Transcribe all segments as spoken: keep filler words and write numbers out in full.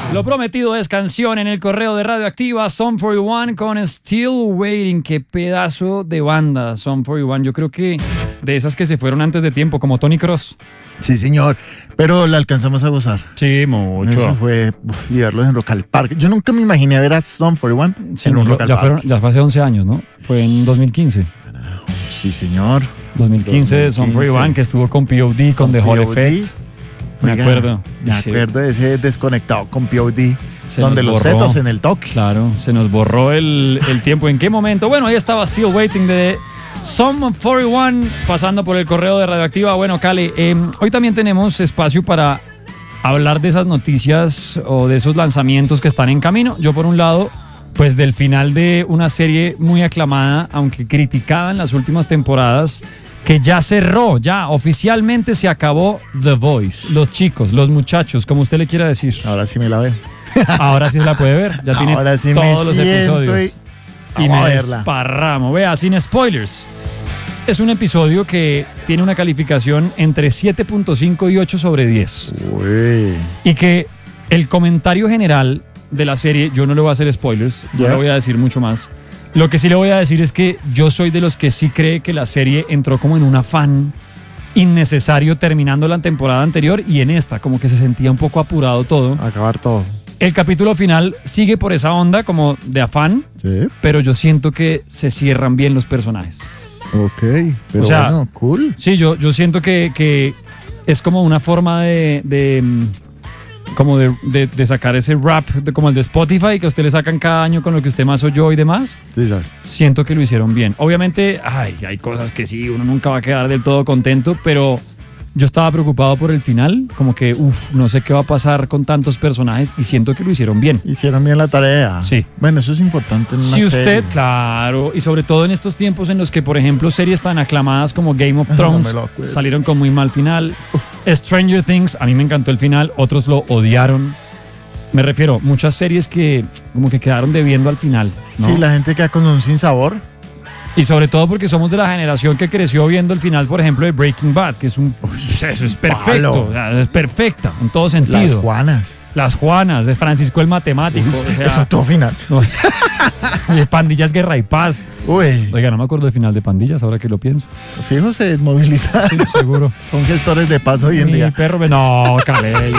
Lo prometido es canción en el correo de Radioactiva. Sum cuarenta y uno con Still Waiting. Qué pedazo de banda, Sum cuarenta y uno. Yo creo que de esas que se fueron antes de tiempo, como Tony Cross. Sí, señor, pero la alcanzamos a gozar. Sí, mucho. Eso fue uf, y verlos en Rock al Parque. Yo nunca me imaginé ver a Sum cuarenta y uno Sí, en un no, Rock al ya, Parque. fueron, ya fue hace once años, ¿no? Fue en dos mil quince. Sí, señor. dos mil quince de Sum cuarenta y uno, que estuvo con P O D, con, con The Hall Effect. Me Oiga, acuerdo. Me Sí. acuerdo de ese desconectado con P O D, Se donde nos los borró. setos en el toque. Claro, se nos borró el, el tiempo. ¿En qué momento? Bueno, ahí estaba Still Waiting de Sum cuarenta y uno, pasando por el correo de Radioactiva. Bueno, Cale, eh, hoy también tenemos espacio para hablar de esas noticias o de esos lanzamientos que están en camino. Yo, por un lado, pues del final de una serie muy aclamada, aunque criticada en las últimas temporadas, que ya cerró, ya oficialmente se acabó The Voice. Los chicos, los muchachos, como usted le quiera decir. Ahora sí me la veo. Ahora sí se la puede ver, ya tiene Ahora sí todos me los siento episodios. y Y vamos me a verla. desparramo. Vea, sin spoilers. Es un episodio que tiene una calificación entre siete punto cinco y ocho sobre diez. Uy. Y que el comentario general de la serie, yo no le voy a hacer spoilers, no Ya. le voy a decir mucho más. Lo que sí le voy a decir es que yo soy de los que sí cree que la serie entró como en un afán innecesario terminando la temporada anterior y en esta como que se sentía un poco apurado todo. Acabar todo. El capítulo final sigue por esa onda como de afán, Sí. pero yo siento que se cierran bien los personajes. Ok. Pero O sea, bueno, cool. Sí, yo, yo siento que, que es como una forma de, de mm, como de, de, de sacar ese rap de, como el de Spotify que a usted le sacan cada año con lo que usted más oyó y demás. Sí, sabes. Siento que lo hicieron bien. Obviamente, ay, hay cosas que sí, uno nunca va a quedar del todo contento, pero yo estaba preocupado por el final, como que, uff, no sé qué va a pasar con tantos personajes y siento que lo hicieron bien. Hicieron bien la tarea. Sí. Bueno, eso es importante en una Si usted, serie. claro, y sobre todo en estos tiempos en los que, por ejemplo, series tan aclamadas como Game of Ah, Thrones no me lo acuerdo. salieron con muy mal final. Stranger Things, a mí me encantó el final, otros lo odiaron. Me refiero, muchas series que como que quedaron debiendo al final, ¿no? Sí, la gente queda con un sinsabor. Y sobre todo porque somos de la generación que creció viendo el final, por ejemplo, de Breaking Bad, que es un... Eso es perfecto, palo. o sea, es perfecta en todo Las sentido. Juanas. Las Juanas, de Francisco el Matemático. o sea, Eso todo final. no. De Pandillas, Guerra y Paz. Uy, Oiga, no me acuerdo del final de Pandillas, ahora que lo pienso. fijo se desmovilizaron. Sí, seguro. Son gestores de paz hoy en Mi día. perro me... No, cabello.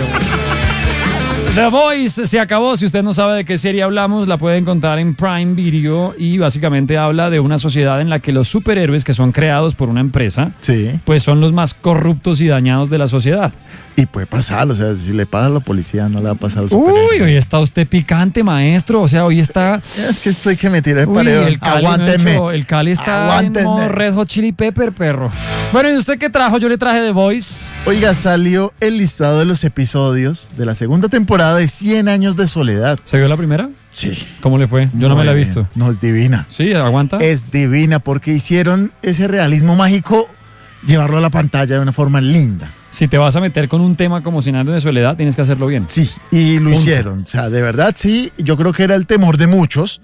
The Voice se acabó. Si usted no sabe de qué serie hablamos, la puede encontrar en Prime Video y básicamente habla de una sociedad en la que los superhéroes que son creados por una empresa, Sí. pues son los más corruptos y dañados de la sociedad. Y puede pasar, o sea, si le pasa a la policía, no le va a pasar al Uy, superhéroe. hoy está usted picante, maestro. O sea, hoy está... Es que estoy que me tiré el Uy, paredón. el Cali, Aguántenme. Nacho, el Cali está Aguántenme. en modo Red Hot Chili Pepper, perro. Bueno, ¿y usted qué trajo? Yo le traje The Voice. Oiga, salió el listado de los episodios de la segunda temporada de cien años de soledad. ¿Se vio la primera? Sí. ¿Cómo le fue? Yo no me la he Muy visto. bien. No, es divina. ¿Sí? ¿Aguanta? Es divina porque hicieron ese realismo mágico, llevarlo a la pantalla de una forma linda. Si te vas a meter con un tema como Cien años de soledad, tienes que hacerlo bien. Sí, y lo Punto. hicieron. O sea, de verdad, sí, yo creo que era el temor de muchos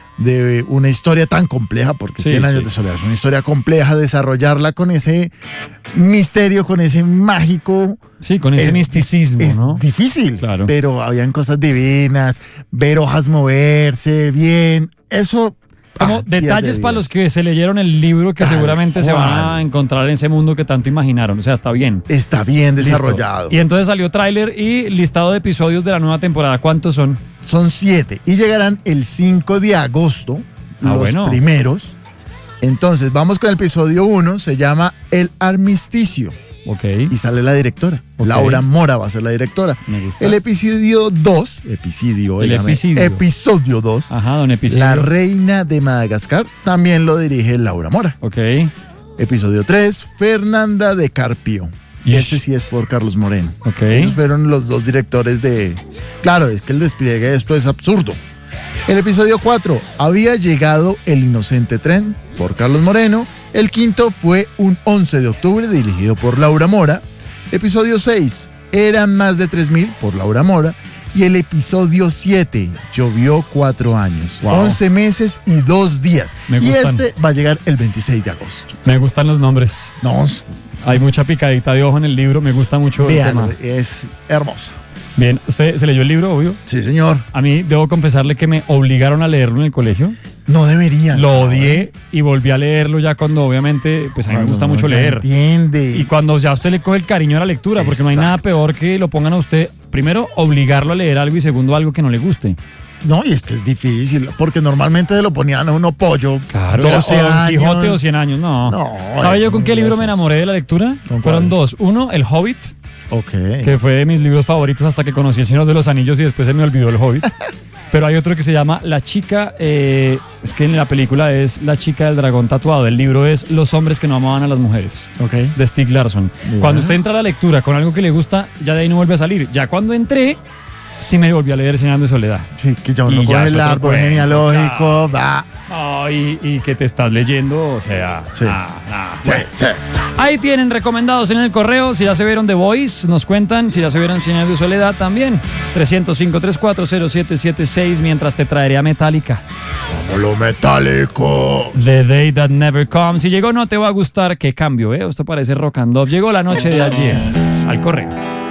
de una historia tan compleja, porque Sí, cien años sí. de soledad es una historia compleja, desarrollarla con ese misterio, con ese mágico. Sí, con ese Es- misticismo, Es ¿no? difícil, Claro. pero habían cosas divinas, ver hojas moverse bien, eso... Como ah, días detalles de para vida. los que se leyeron el libro que Tal seguramente se van a cual. encontrar en ese mundo que tanto imaginaron. O sea, está bien. Está bien Listo. desarrollado. Y entonces salió tráiler y listado de episodios de la nueva temporada. ¿Cuántos son? Son siete y llegarán el cinco de agosto, Ah, los bueno. primeros. Entonces, vamos con el episodio uno, se llama El Armisticio Ok. y sale la directora. Ok. Laura Mora va a ser la directora. Me gusta. El episodio dos, episodio, El óigame, episodio. episodio dos, Ajá, don Episodio. La Reina de Madagascar, también lo dirige Laura Mora. Ok. Episodio tres, Fernanda de Carpio. Ish. Este sí es por Carlos Moreno. Ok. Ellos fueron los dos directores de... Claro, es que el despliegue de esto es absurdo. El episodio cuatro, Había llegado el inocente tren, por Carlos Moreno. El quinto fue Un once de octubre, dirigido por Laura Mora. Episodio seis, Eran más de tres mil, por Laura Mora. Y el episodio siete, Llovió cuatro años, Wow. once meses y dos días. Me y gustan. este va a llegar el veintiséis de agosto. Me gustan los nombres. No, Hay mucha picadita de ojo en el libro. Me gusta mucho el vean, tema. es hermosa. Bien, ¿usted se leyó el libro, obvio? Sí, señor. A mí debo confesarle que me obligaron a leerlo en el colegio. No deberías. Lo ¿sabes? odié y volví a leerlo ya cuando obviamente, pues a mí me Cuando gusta uno mucho ya leer. Entiende. Y cuando ya usted le coge el cariño a la lectura, porque no hay nada Exacto. peor que lo pongan a usted, primero, obligarlo a leer algo y segundo, algo que no le guste. No, y es que es difícil, porque normalmente lo ponían a uno pollo. doce o Don años. Quijote o cien años, no. No, ¿Sabe eso yo con no qué es libro eso. me enamoré de la lectura? ¿Con Fueron cuál? dos. Uno, El Hobbit, Ok. que fue de mis libros favoritos hasta que conocí El Señor de los Anillos y después se me olvidó El Hobbit. Pero hay otro que se llama La chica, eh, es que en la película es La chica del dragón tatuado. El libro es Los hombres que no amaban a las mujeres, Ok. de Stieg Larsson. Bien. Cuando usted entra a la lectura con algo que le gusta, ya de ahí no vuelve a salir. Ya cuando entré, sí me volví a leer Cien años de soledad. Sí, que ya Y uno ya coge es el otro árbol cuento, genealógico, va. Oh, y, y que te estás leyendo, o sea, Sí. ah, ah, Sí, bueno. sí. Ahí tienen recomendados en el correo. Si ya se vieron The Voice, nos cuentan. Si ya se vieron Cien años de soledad, también. trescientos cinco, treinta y cuatro, cero siete siete seis. Mientras te traeré a Metallica. Como lo metálico. The Day That Never Comes. Si llegó, no te va a gustar. Qué cambio, ¿eh? Esto parece rock and roll. Llegó la noche de ayer. Al correo.